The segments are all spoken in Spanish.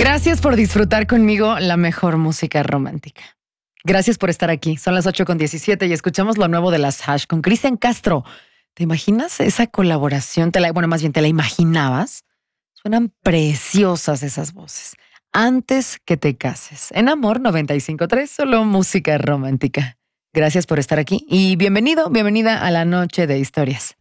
Gracias por disfrutar conmigo la mejor música romántica. Gracias por estar aquí. Son las 8:17 y escuchamos lo nuevo de las Hash con Cristian Castro. ¿Te imaginas esa colaboración? ¿Te la imaginabas? Suenan preciosas esas voces. Antes que te cases. En Amor 95.3, solo música romántica. Gracias por estar aquí y bienvenida a la noche de historias.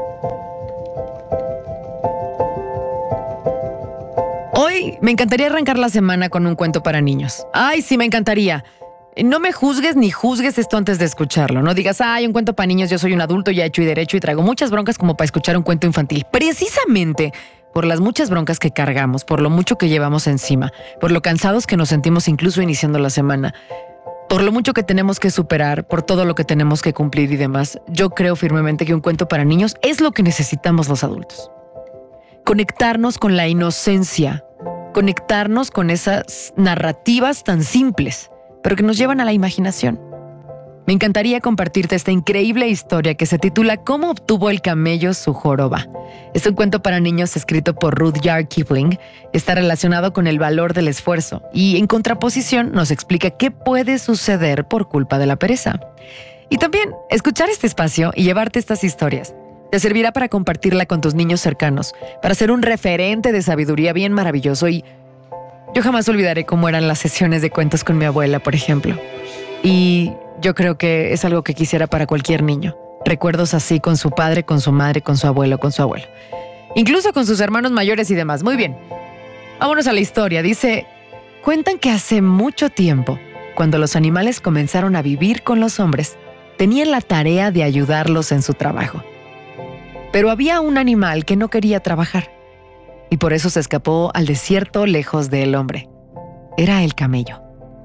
Hoy me encantaría arrancar la semana con un cuento para niños. ¡Ay, sí, me encantaría! No me juzgues ni juzgues esto antes de escucharlo. No digas, un cuento para niños, yo soy un adulto ya hecho y derecho y traigo muchas broncas como para escuchar un cuento infantil. Precisamente por las muchas broncas que cargamos, por lo mucho que llevamos encima, por lo cansados que nos sentimos incluso iniciando la semana, por lo mucho que tenemos que superar, por todo lo que tenemos que cumplir y demás, yo creo firmemente que un cuento para niños es lo que necesitamos los adultos. Conectarnos con la inocencia, conectarnos con esas narrativas tan simples, pero que nos llevan a la imaginación. Me encantaría compartirte esta increíble historia que se titula ¿Cómo obtuvo el camello su joroba? Es un cuento para niños escrito por Rudyard Kipling. Está relacionado con el valor del esfuerzo y en contraposición nos explica qué puede suceder por culpa de la pereza. Y también escuchar este espacio y llevarte estas historias te servirá para compartirla con tus niños cercanos, para ser un referente de sabiduría bien maravilloso. Y yo jamás olvidaré cómo eran las sesiones de cuentos con mi abuela, por ejemplo. Y yo creo que es algo que quisiera para cualquier niño. Recuerdos así con su padre, con su madre, con su abuelo, con su abuelo. Incluso con sus hermanos mayores y demás. Muy bien. Vámonos a la historia. Dice, cuentan que hace mucho tiempo, cuando los animales comenzaron a vivir con los hombres, tenían la tarea de ayudarlos en su trabajo. Pero había un animal que no quería trabajar y por eso se escapó al desierto lejos del hombre. Era el camello.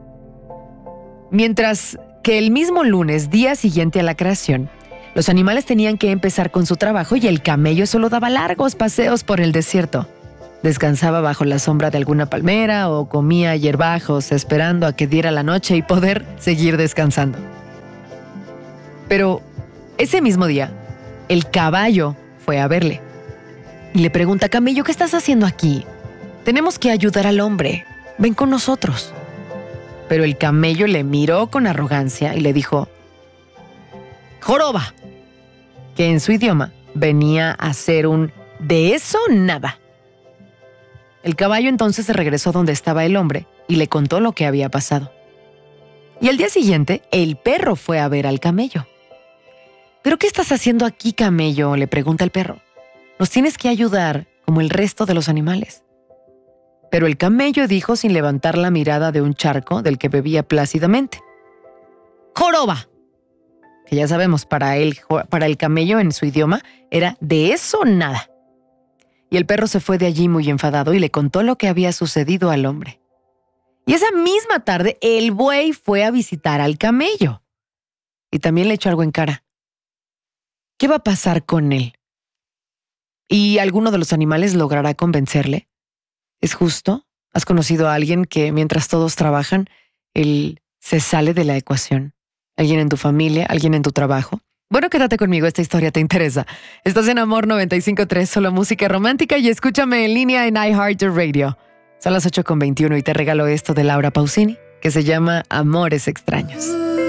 Mientras que el mismo lunes, día siguiente a la creación, los animales tenían que empezar con su trabajo y el camello solo daba largos paseos por el desierto. Descansaba bajo la sombra de alguna palmera o comía hierbajos esperando a que diera la noche y poder seguir descansando. Pero ese mismo día, el caballo fue a verle y le pregunta, camello, ¿qué estás haciendo aquí? Tenemos que ayudar al hombre. Ven con nosotros. Pero el camello le miró con arrogancia y le dijo, joroba, que en su idioma venía a ser un de eso nada. El caballo entonces se regresó donde estaba el hombre y le contó lo que había pasado. Y al día siguiente, el perro fue a ver al camello. ¿Pero qué estás haciendo aquí, camello?, le pregunta el perro. Nos tienes que ayudar como el resto de los animales. Pero el camello dijo sin levantar la mirada de un charco del que bebía plácidamente. ¡Joroba! Que ya sabemos, para el camello en su idioma era de eso nada. Y el perro se fue de allí muy enfadado y le contó lo que había sucedido al hombre. Y esa misma tarde el buey fue a visitar al camello. Y también le echó algo en cara. ¿Qué va a pasar con él? ¿Y alguno de los animales logrará convencerle? ¿Es justo? ¿Has conocido a alguien que mientras todos trabajan, él se sale de la ecuación? ¿Alguien en tu familia? ¿Alguien en tu trabajo? Bueno, quédate conmigo, esta historia te interesa. Estás en Amor 95.3, solo música romántica y escúchame en línea en iHeartRadio. Son las 8:21 y te regalo esto de Laura Pausini, que se llama Amores Extraños.